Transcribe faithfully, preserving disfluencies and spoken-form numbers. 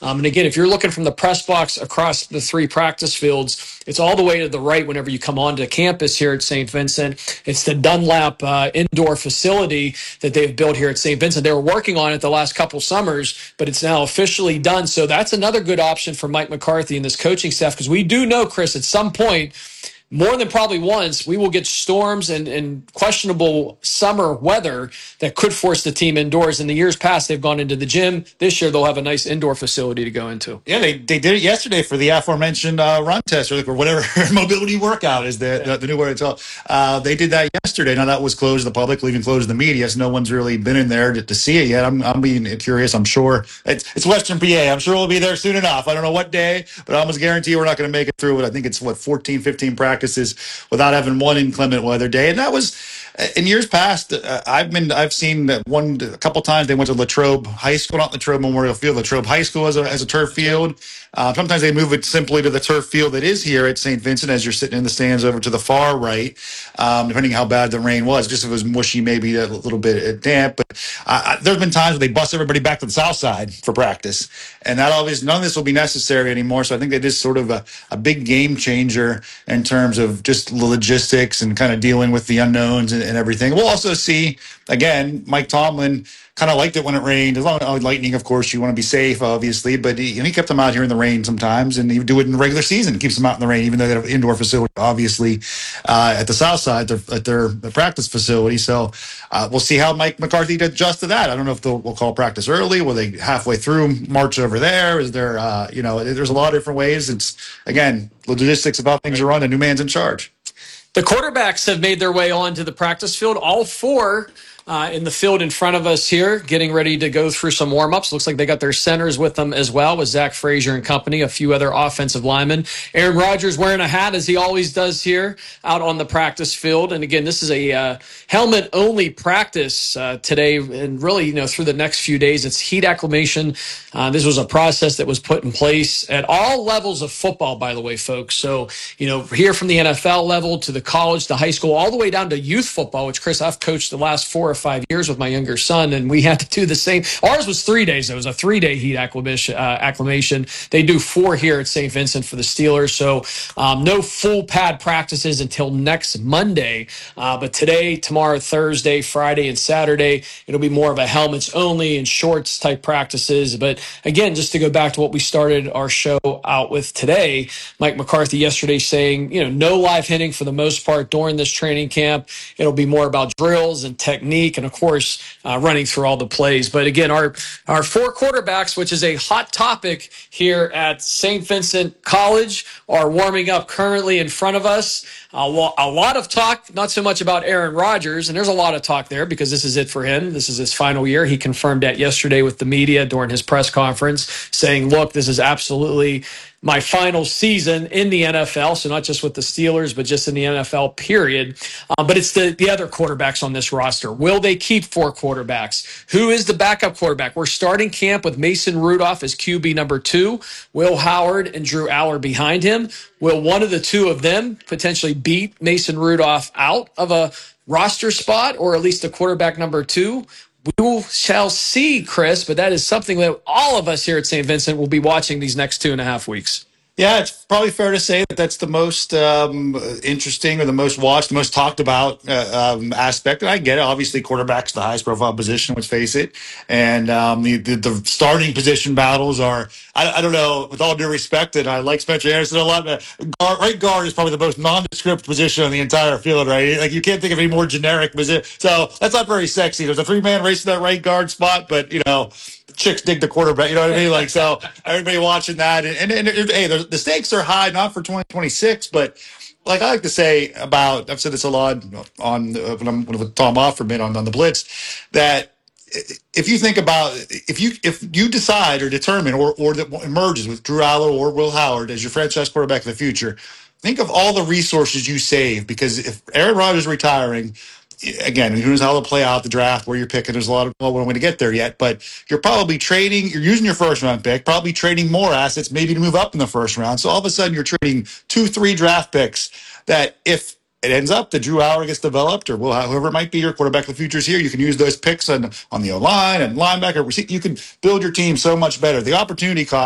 Um, and again, if you're looking from the press box across the three practice fields, it's all the way to the right whenever you come onto campus here at Saint Vincent. It's the Dunlap uh, indoor facility that they've built here at Saint Vincent. They were working on it the last couple summers, but it's now officially done. So that's another good option for Mike McCarthy and this coaching staff, because we do know, Chris, at some point, more than probably once, we will get storms and, and questionable summer weather that could force the team indoors. In the years past, they've gone into the gym. This year, they'll have a nice indoor facility to go into. Yeah, they, they did it yesterday for the aforementioned uh, run test or, or whatever mobility workout is the, yeah. the, the new word it's called. Uh, they did that yesterday. Now, that was closed to the public, even closed to the media, so no one's really been in there to, to see it yet. I'm, I'm being curious. I'm sure. It's, it's Western P A. I'm sure we'll be there soon enough. I don't know what day, but I almost guarantee we're not going to make it through it. I think it's, what, fourteen, fifteen practices without having one inclement weather day. And that was, in years past, uh, I've been, I've seen that one, a couple times they went to Latrobe High School, not Latrobe Memorial Field, Latrobe High School as a, as a turf field. Uh, sometimes they move it simply to the turf field that is here at Saint Vincent as you're sitting in the stands over to the far right, um, depending how bad the rain was. Just if it was mushy, maybe a little bit damp. But uh, there's been times where they bus everybody back to the south side for practice. And that always, none of this will be necessary anymore. So I think that is sort of a, a big game changer in terms of just logistics and kind of dealing with the unknowns and, and everything. We'll also see, again, Mike Tomlin kind of liked it when it rained. As long as lightning, of course, you want to be safe, obviously. But he, he kept them out here in the rain sometimes, and he would do it in the regular season. Keeps them out in the rain, even though they have an indoor facility, obviously, uh, at the south side, at their, at their, their practice facility. So uh, we'll see how Mike McCarthy adjusts to that. I don't know if they'll we'll call practice early. Will they halfway through march over there? Is there, uh, you know, there's a lot of different ways. It's, again, logistics about things are run. A new man's in charge. The quarterbacks have made their way onto the practice field. All four uh, in the field in front of us here, getting ready to go through some warm-ups. Looks like they got their centers with them as well, with Zach Frazier and company, a few other offensive linemen. Aaron Rodgers wearing a hat, as he always does here, out on the practice field. And again, this is a uh, helmet-only practice uh, today, and really, you know, through the next few days, it's heat acclimation. Uh, this was a process that was put in place at all levels of football, by the way, folks. So, you know, here from the N F L level to the college, to high school, all the way down to youth football, which, Chris, I've coached the last four or five years with my younger son, and we had to do the same. Ours was three days. It was a three-day heat acclimation. Uh, acclimation. They do four here at Saint Vincent for the Steelers. So um, no full pad practices until next Monday. Uh, but today, tomorrow, Thursday, Friday, and Saturday, it'll be more of a helmets only and shorts type practices. But again, just to go back to what we started our show out with today, Mike McCarthy yesterday saying, you know, no live hitting for the most part during this training camp. It'll be more about drills and technique and, of course, uh, running through all the plays. But again, our, our four quarterbacks, which is a hot topic here at Saint Vincent College, are warming up currently in front of us. A lot of talk, not so much about Aaron Rodgers, and there's a lot of talk there because this is it for him. This is his final year. He confirmed that yesterday with the media during his press conference, saying, look, this is absolutely my final season in the N F L, so not just with the Steelers, but just in the N F L, period. Uh, but it's the, the other quarterbacks on this roster. Will they keep four quarterbacks? Who is the backup quarterback? We're starting camp with Mason Rudolph as Q B number two, Will Howard and Drew Aller behind him. Will one of the two of them potentially beat Mason Rudolph out of a roster spot, or at least a quarterback number two? We shall see, Chris, but that is something that all of us here at Saint Vincent will be watching these next two and a half weeks. Yeah, it's probably fair to say that that's the most um, interesting or the most watched, the most talked about uh, um, aspect. And I get it. Obviously, quarterback's the highest profile position, let's face it. And um, the, the the starting position battles are, I, I don't know, with all due respect, and I like Spencer Anderson a lot, but guard, right guard is probably the most nondescript position on the entire field, right? Like, you can't think of any more generic position. So that's not very sexy. There's a three-man race to that right guard spot, but, you know, chicks dig the quarterback, you know what I mean? Like, so everybody watching that, and, and, and, and hey, the stakes are high, not for twenty twenty-six, but like I like to say about, I've said this a lot on uh, when I'm with Tom Offerman on, on the Blitz, that if you think about, if you if you decide or determine or or that emerges with Drew Aller or Will Howard as your franchise quarterback of the future, think of all the resources you save, because if Aaron Rodgers is retiring, again, who knows how they'll play out the draft, where you're picking. There's a lot of, well, we're going to get there yet, but you're probably trading, you're using your first round pick, probably trading more assets, maybe to move up in the first round. So all of a sudden you're trading two, three draft picks that if it ends up that Drew Aller gets developed, or well, whoever it might be, your quarterback of the future is here, you can use those picks on, on the O-line and linebacker. You can build your team so much better. The opportunity cost